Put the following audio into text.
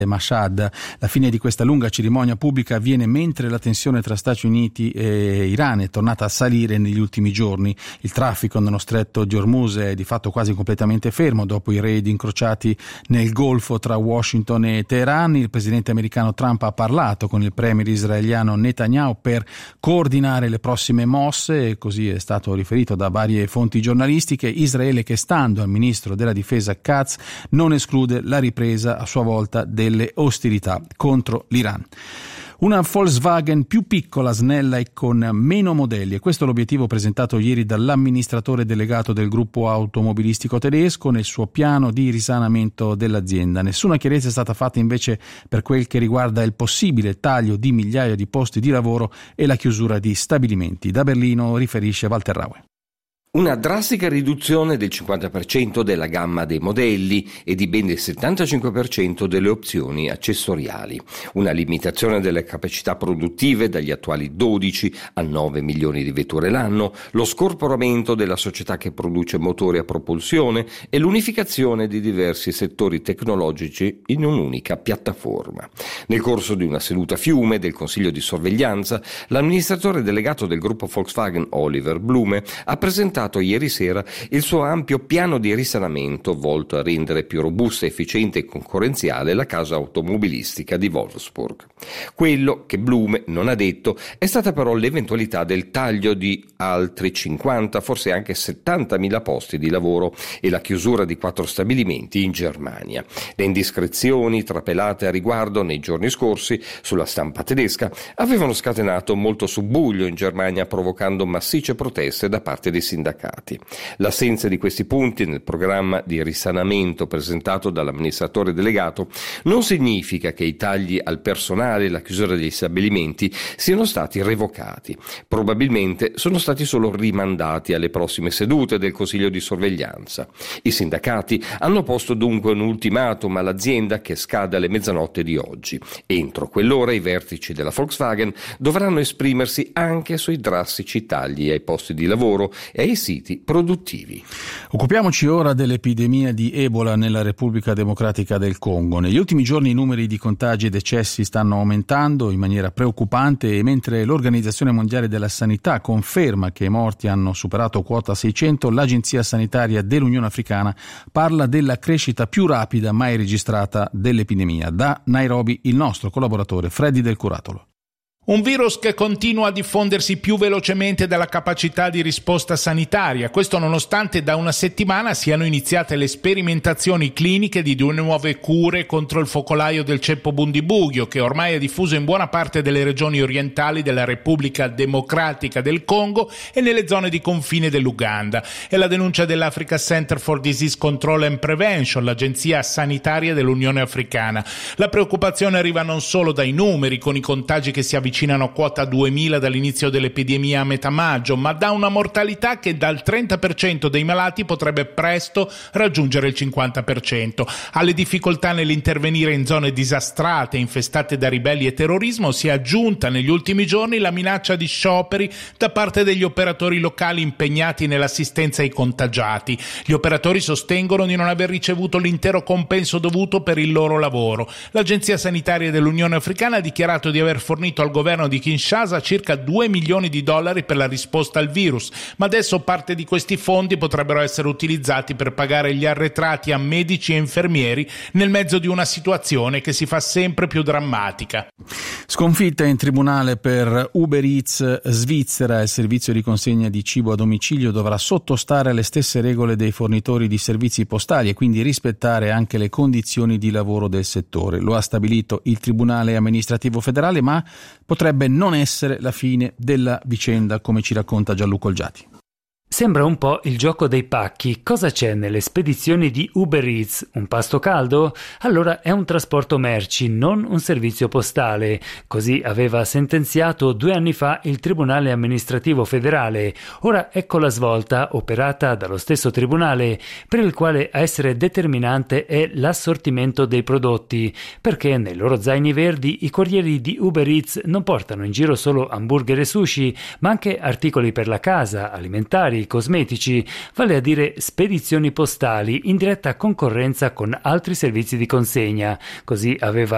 Mashhad. La fine di questa lunga cerimonia pubblica avviene mentre la tensione tra Stati Uniti e Iran è tornata a salire negli ultimi giorni. Il traffico nello stretto di Hormuz è di fatto quasi completamente fermo dopo i raid incrociati nel Golfo tra Washington e Teheran. Il presidente americano Trump ha parlato con il premier israeliano Netanyahu per coordinare le prossime mosse, e così è stato riferito da varie fonti giornalistiche. Israele, che stando al ministro della difesa Katz, non esclude la ripresa a sua volta delle ostilità contro l'Iran. Una Volkswagen più piccola, snella e con meno modelli, e questo è l'obiettivo presentato ieri dall'amministratore delegato del gruppo automobilistico tedesco nel suo piano di risanamento dell'azienda. Nessuna chiarezza è stata fatta invece per quel che riguarda il possibile taglio di migliaia di posti di lavoro e la chiusura di stabilimenti. Da Berlino riferisce Walter Raue. Una drastica riduzione del 50% della gamma dei modelli e di ben il 75% delle opzioni accessoriali. Una limitazione delle capacità produttive dagli attuali 12 a 9 milioni di vetture l'anno, lo scorporamento della società che produce motori a propulsione e l'unificazione di diversi settori tecnologici in un'unica piattaforma. Nel corso di una seduta a fiume del Consiglio di sorveglianza, l'amministratore delegato del gruppo Volkswagen, Oliver Blume, ha presentato ieri sera il suo ampio piano di risanamento volto a rendere più robusta, efficiente e concorrenziale la casa automobilistica di Wolfsburg. Quello che Blume non ha detto è stata però l'eventualità del taglio di altri 50, forse anche 70.000 posti di lavoro e la chiusura di 4 stabilimenti in Germania. Le indiscrezioni trapelate a riguardo nei giorni scorsi sulla stampa tedesca avevano scatenato molto subbuglio in Germania, provocando massicce proteste da parte dei sindacati. L'assenza di questi punti nel programma di risanamento presentato dall'amministratore delegato non significa che i tagli al personale e la chiusura degli stabilimenti siano stati revocati. Probabilmente sono stati solo rimandati alle prossime sedute del Consiglio di sorveglianza. I sindacati hanno posto dunque un ultimatum all'azienda che scade alle mezzanotte di oggi. Entro quell'ora i vertici della Volkswagen dovranno esprimersi anche sui drastici tagli ai posti di lavoro e ai siti produttivi. Occupiamoci ora dell'epidemia di Ebola nella Repubblica Democratica del Congo. Negli ultimi giorni i numeri di contagi e decessi stanno aumentando in maniera preoccupante, e mentre l'Organizzazione Mondiale della Sanità conferma che i morti hanno superato quota 600, l'Agenzia Sanitaria dell'Unione Africana parla della crescita più rapida mai registrata dell'epidemia. Da Nairobi il nostro collaboratore Freddy Del Curatolo. Un virus che continua a diffondersi più velocemente della capacità di risposta sanitaria, questo nonostante da una settimana siano iniziate le sperimentazioni cliniche di 2 nuove cure contro il focolaio del ceppo Bundibugyo, che ormai è diffuso in buona parte delle regioni orientali della Repubblica Democratica del Congo e nelle zone di confine dell'Uganda. È la denuncia dell'Africa Center for Disease Control and Prevention, l'agenzia sanitaria dell'Unione Africana. La preoccupazione arriva non solo dai numeri, con i contagi che si avvicinano a quota 2000 dall'inizio dell'epidemia a metà maggio, ma da una mortalità che dal 30% dei malati potrebbe presto raggiungere il 50%. Alle difficoltà nell'intervenire in zone disastrate, infestate da ribelli e terrorismo, si è aggiunta negli ultimi giorni la minaccia di scioperi da parte degli operatori locali impegnati nell'assistenza ai contagiati. Gli operatori sostengono di non aver ricevuto l'intero compenso dovuto per il loro lavoro. L'Agenzia Sanitaria dell'Unione Africana ha dichiarato di aver fornito al governo di Kinshasa circa $2 milioni per la risposta al virus, ma adesso parte di questi fondi potrebbero essere utilizzati per pagare gli arretrati a medici e infermieri nel mezzo di una situazione che si fa sempre più drammatica. Sconfitta in tribunale per Uber Eats Svizzera. Il servizio di consegna di cibo a domicilio dovrà sottostare alle stesse regole dei fornitori di servizi postali e quindi rispettare anche le condizioni di lavoro del settore. Lo ha stabilito il Tribunale Amministrativo Federale, ma potrebbe non essere la fine della vicenda, come ci racconta Gianluca Olgiati. Sembra un po' il gioco dei pacchi. Cosa c'è nelle spedizioni di Uber Eats? Un pasto caldo? Allora è un trasporto merci, non un servizio postale. Così aveva sentenziato 2 anni fa il Tribunale Amministrativo Federale. Ora ecco la svolta operata dallo stesso tribunale, per il quale a essere determinante è l'assortimento dei prodotti, perché nei loro zaini verdi i corrieri di Uber Eats non portano in giro solo hamburger e sushi, ma anche articoli per la casa, alimentari, cosmetici, vale a dire spedizioni postali in diretta concorrenza con altri servizi di consegna. Così aveva